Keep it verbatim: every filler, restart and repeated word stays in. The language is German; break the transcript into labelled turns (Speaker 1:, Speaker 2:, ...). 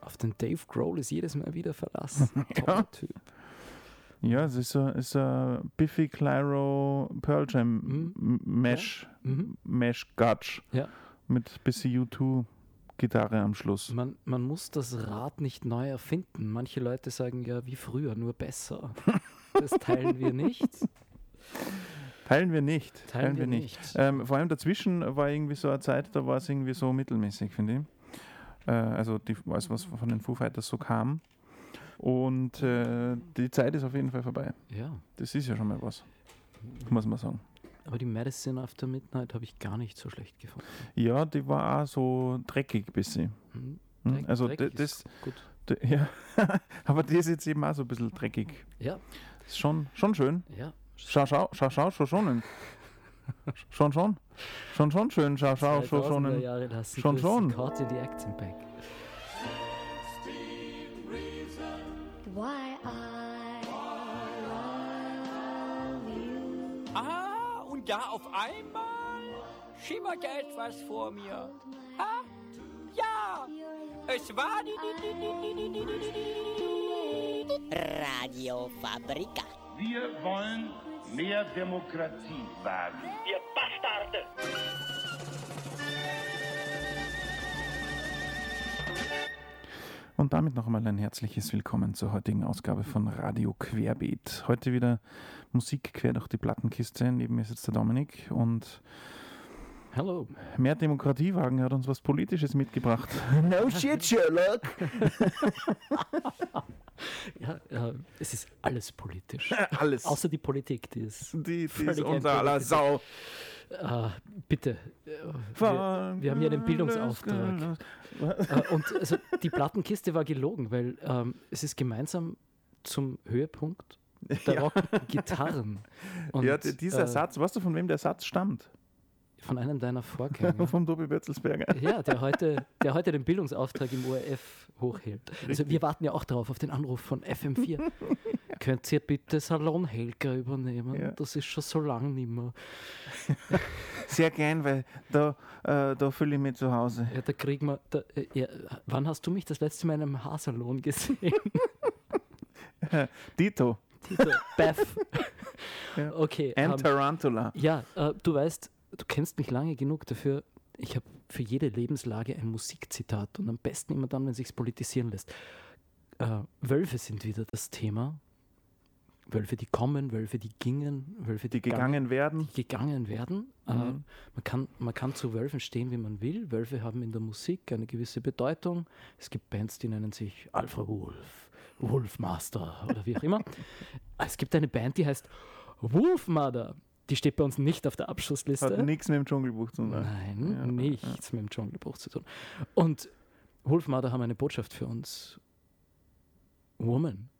Speaker 1: Auf den Dave Grohl ist jedes Mal wieder Verlass. Toller Typ.
Speaker 2: Ja, es ist ein, ist ein Biffy Clyro Pearl Jam
Speaker 1: Mhm.
Speaker 2: Mesh,
Speaker 1: Ja. Mhm.
Speaker 2: Mesh Gutsch
Speaker 1: Ja.
Speaker 2: mit bisschen U zwei Gitarre am Schluss.
Speaker 1: Man, man muss das Rad nicht neu erfinden. Manche Leute sagen ja, wie früher, nur besser. Das teilen wir nicht.
Speaker 2: Teilen wir nicht.
Speaker 1: Teilen wir nicht.
Speaker 2: Ähm, vor allem dazwischen war irgendwie so eine Zeit, da war es irgendwie so mittelmäßig, finde ich. Äh, also die, alles, was von den Foo Fighters so kam. Und äh, die Zeit ist auf jeden Fall vorbei.
Speaker 1: Ja,
Speaker 2: Das ist ja schon mal was, muss man sagen.
Speaker 1: aber die Medicine After Midnight habe ich gar nicht so schlecht gefunden.
Speaker 2: Ja, die war auch so dreckig ein bisschen.
Speaker 1: Hm?
Speaker 2: Hm,
Speaker 1: Dreck-
Speaker 2: also
Speaker 1: Dreck
Speaker 2: d-
Speaker 1: ist
Speaker 2: das-
Speaker 1: gut.
Speaker 2: D- Ja, aber die ist jetzt eben auch so ein bisschen dreckig.
Speaker 1: Ja,
Speaker 2: Ist schon, schon schön.
Speaker 1: ja.
Speaker 2: Schau, schau, schau, schau, schon, schon. Schon, schon. Schon, schon schön. Schau, schau, schon,
Speaker 1: zweitausender
Speaker 2: schon.
Speaker 1: Jahre lassen
Speaker 2: schon,
Speaker 1: grüßen.
Speaker 2: schon.
Speaker 1: Caught in the Acting Back.
Speaker 3: Why I love you.
Speaker 4: Ah, und da auf einmal schimmerte etwas vor mir. Ha? Ja, es war die, die, die, die, die, die, die, die, die.
Speaker 5: Radio Fabrica.
Speaker 6: Wir wollen mehr Demokratie wagen.
Speaker 4: Ihr Bastarde!
Speaker 2: Und damit noch einmal ein herzliches Willkommen zur heutigen Ausgabe von Radio Querbeet. Heute wieder Musik quer durch die Plattenkiste. Neben mir sitzt der Dominik und
Speaker 1: Hello.
Speaker 2: mehr Demokratiewagen hat uns was Politisches mitgebracht.
Speaker 5: No shit, Sherlock.
Speaker 1: Ja, ja, es ist alles politisch.
Speaker 2: Alles.
Speaker 1: Außer die Politik, die ist.
Speaker 2: Die, die ist
Speaker 1: völlig
Speaker 2: unter aller
Speaker 1: entpolitisiert.
Speaker 2: Sau.
Speaker 1: Äh, bitte. äh, Wir, wir haben ja den Bildungsauftrag. Äh, und also die Plattenkiste war gelogen, weil ähm, es ist gemeinsam zum Höhepunkt der
Speaker 2: Ja.
Speaker 1: Rock-Gitarren. Und,
Speaker 2: Ja, d- dieser
Speaker 1: äh,
Speaker 2: Satz, weißt du, von wem der Satz stammt?
Speaker 1: Von einem deiner Vorgänger.
Speaker 2: Vom Tobi Bötzelsberger.
Speaker 1: Ja, der heute, der heute den Bildungsauftrag im O R F hochhält. Also wir warten ja auch drauf, auf den Anruf von F M vier. Könnt ihr bitte Salon Helga übernehmen?
Speaker 2: Ja.
Speaker 1: Das ist schon so lang nicht mehr.
Speaker 2: Sehr gern, weil da, äh, da fühle ich mich zu Hause.
Speaker 1: Ja, da kriegen wir. Da, äh, ja, wann hast du mich das letzte Mal in einem Haarsalon gesehen?
Speaker 2: Dito.
Speaker 1: Tito, Beth.
Speaker 2: Ja.
Speaker 1: Okay.
Speaker 2: And
Speaker 1: ähm,
Speaker 2: Tarantula.
Speaker 1: ja, äh, du weißt, du kennst mich lange genug dafür. Ich habe für jede Lebenslage ein Musikzitat und am besten immer dann, wenn sich's politisieren lässt. Äh, Wölfe sind wieder das Thema. Wölfe, die kommen, Wölfe, die gingen, Wölfe, die,
Speaker 2: Die gegangen werden.
Speaker 1: die gegangen werden. Äh, man, kann, man kann zu Wölfen stehen, wie man will. Wölfe haben in der Musik eine gewisse Bedeutung. Es gibt Bands, die nennen sich Alpha Wolf, Wolfmaster oder wie auch immer. Es gibt eine Band, die heißt Wolfmother. Die steht bei uns nicht auf der Abschlussliste.
Speaker 2: Hat nichts mit dem Dschungelbuch zu tun.
Speaker 1: Nein,
Speaker 2: Ja,
Speaker 1: nichts mit dem Dschungelbuch zu tun. Und Wolfmother haben eine Botschaft für uns. Woman,